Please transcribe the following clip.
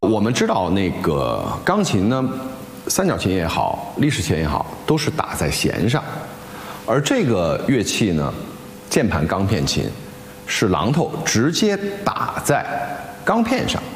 我们知道那个钢琴呢，三角琴也好，立式琴也好，都是打在弦上，而这个乐器呢，键盘钢片琴是榔头直接打在钢片上，